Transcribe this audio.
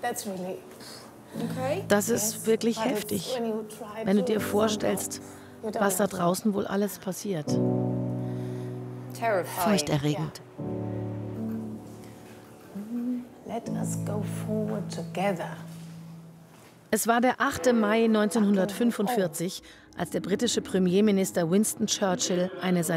Das ist wirklich heftig, wenn du dir vorstellst, was da draußen wohl alles passiert. Furchterregend. Es war der 8. Mai 1945, als der britische Premierminister Winston Churchill eine